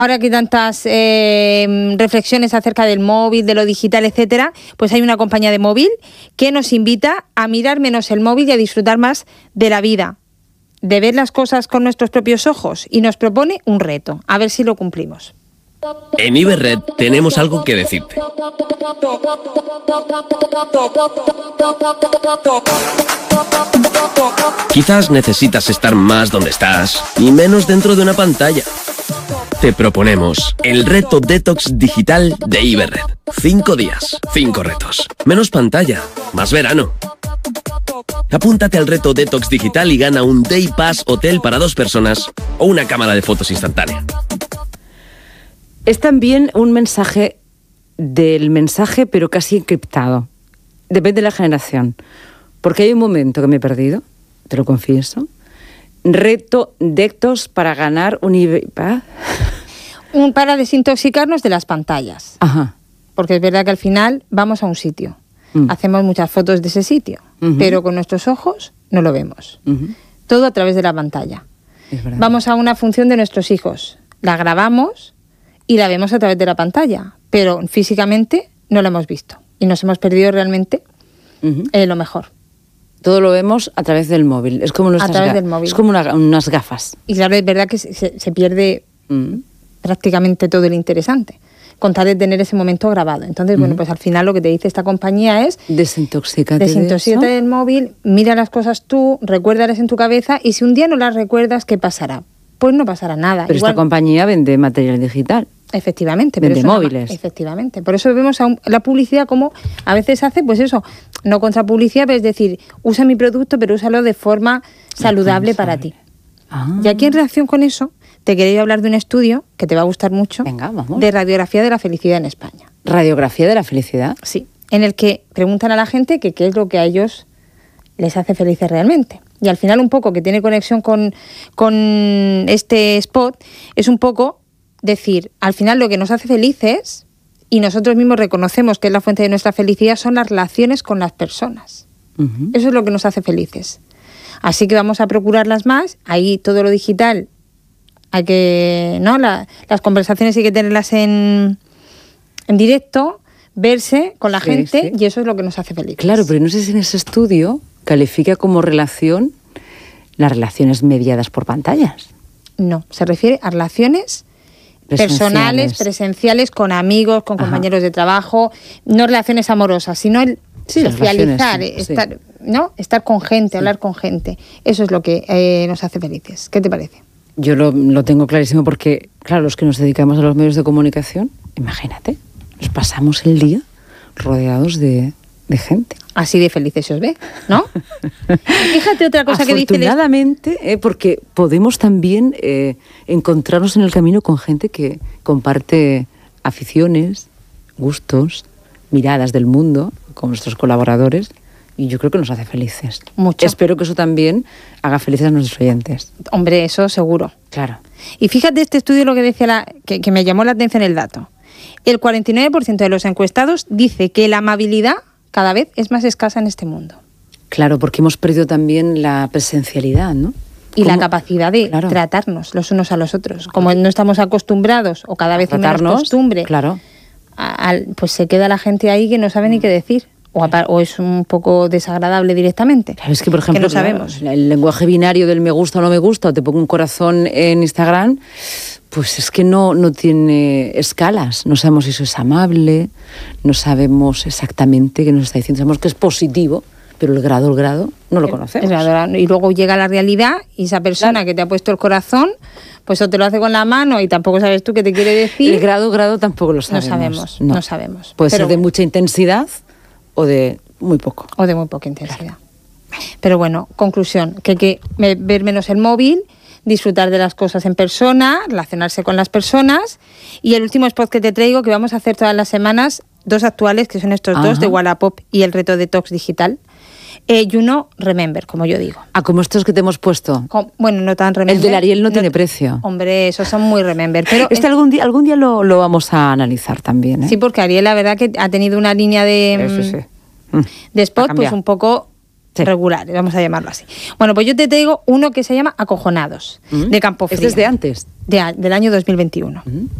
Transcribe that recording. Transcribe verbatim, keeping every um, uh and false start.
Ahora que hay tantas eh, reflexiones acerca del móvil, de lo digital, etcétera, pues hay una compañía de móvil que nos invita a mirar menos el móvil y a disfrutar más de la vida, de ver las cosas con nuestros propios ojos, y nos propone un reto, a ver si lo cumplimos. En Iberred tenemos algo que decirte. Quizás necesitas estar más donde estás y menos dentro de una pantalla. Te proponemos el reto Detox Digital de Iberred. Cinco días, cinco retos. Menos pantalla, más verano. Apúntate al reto Detox Digital y gana un Day Pass hotel para dos personas o una cámara de fotos instantánea. Es también un mensaje del mensaje, pero casi encriptado. Depende de la generación. Porque hay un momento que me he perdido, te lo confieso. Reto Detox para ganar un I B A. Un para desintoxicarnos de las pantallas. Ajá. Porque es verdad que al final vamos a un sitio. Mm. Hacemos muchas fotos de ese sitio, uh-huh. pero con nuestros ojos no lo vemos. Uh-huh. Todo a través de la pantalla. Es verdad. Vamos a una función de nuestros hijos. La grabamos y la vemos a través de la pantalla, pero físicamente no la hemos visto. Y nos hemos perdido realmente uh-huh. eh, lo mejor. Todo lo vemos a través del móvil. Es como nuestras a través ga- del móvil. Es como una, unas gafas. Y claro, es verdad que se, se pierde mm. prácticamente todo lo interesante, con tal de tener ese momento grabado. Entonces, mm. bueno, pues al final lo que te dice esta compañía es... Desintoxícate Desintoxícate de del móvil, mira las cosas tú, recuérdalas en tu cabeza, y si un día no las recuerdas, ¿qué pasará? Pues no pasará nada. Pero Igual, esta compañía vende material digital. Efectivamente. Vende pero móviles. Una, efectivamente. Por eso vemos a un, la publicidad como a veces hace, pues eso, no contra publicidad, pero es decir, usa mi producto, pero úsalo de forma saludable para ti. Ah. Y aquí en relación con eso, te quería hablar de un estudio que te va a gustar mucho. Venga, vamos. De radiografía de la felicidad en España. ¿Radiografía de la felicidad? Sí. En el que preguntan a la gente que qué es lo que a ellos les hace felices realmente. Y al final un poco que tiene conexión con, con este spot, es un poco decir, al final lo que nos hace felices, y nosotros mismos reconocemos que es la fuente de nuestra felicidad, son las relaciones con las personas. Uh-huh. Eso es lo que nos hace felices. Así que vamos a procurarlas más. Ahí todo lo digital, hay que, ¿no? La, las conversaciones hay que tenerlas en, en directo, verse con la sí, gente, sí. y eso es lo que nos hace felices. Claro, pero no sé si en ese estudio califica como relación las relaciones mediadas por pantallas. No, se refiere a relaciones personales, presenciales, con amigos, con Ajá. compañeros de trabajo, no relaciones amorosas, sino el sí, socializar, estar, sí. ¿no? estar con gente, sí. hablar con gente. Eso es lo que eh, nos hace felices. ¿Qué te parece? Yo lo, lo tengo clarísimo porque, claro, los que nos dedicamos a los medios de comunicación, imagínate, nos pasamos el día rodeados de, de gente. Así de felices se os ve, ¿no? Fíjate otra cosa que dice... Afortunadamente, eh, porque podemos también eh, encontrarnos en el camino con gente que comparte aficiones, gustos, miradas del mundo, con nuestros colaboradores, y yo creo que nos hace felices. Mucho. Espero que eso también haga felices a nuestros oyentes. Hombre, eso seguro. Claro. Y fíjate este estudio lo que decía, la, que, que me llamó la atención el dato. El cuarenta y nueve por ciento de los encuestados dice que la amabilidad cada vez es más escasa en este mundo. Claro, porque hemos perdido también la presencialidad, ¿no? Y la capacidad de claro. tratarnos los unos a los otros. Como no estamos acostumbrados, o cada vez hay menos costumbre, claro. a, a, pues se queda la gente ahí que no sabe ni qué decir. O, a, o es un poco desagradable directamente. Claro, es que, por ejemplo, que no sabemos. Claro, el lenguaje binario del me gusta o no me gusta, o te pongo un corazón en Instagram, pues es que no, no tiene escalas. No sabemos si eso es amable, no sabemos exactamente qué nos está diciendo. Sabemos que es positivo, pero el grado, el grado, no lo el, conocemos. El, y luego llega la realidad y esa persona claro. que te ha puesto el corazón, pues o te lo hace con la mano y tampoco sabes tú qué te quiere decir. El grado, el grado tampoco lo sabemos. No sabemos, no, no sabemos. Puede pero ser de bueno. mucha intensidad o de muy poco. O de muy poca intensidad. Claro. Pero bueno, conclusión, que hay que ver menos el móvil, disfrutar de las cosas en persona, relacionarse con las personas. Y el último spot que te traigo, que vamos a hacer todas las semanas, dos actuales, que son estos Ajá. dos, de Wallapop y el reto Detox Digital. Eh, you know, remember, como yo digo. Ah, como estos que te hemos puesto. Con, bueno, no tan remember. El del Ariel no, no tiene precio. Hombre, esos son muy remember. Pero este en, algún día, algún día lo, lo vamos a analizar también, ¿eh? Sí, porque Ariel, la verdad que ha tenido una línea de... Sí, sí, sí. de spot, pues un poco Sí. regulares, vamos a llamarlo así. Bueno, pues yo te digo uno que se llama Acojonados, ¿Mm? de Campofrío. ¿Este es de antes? De, del año dos mil veintiuno. ¿Mm?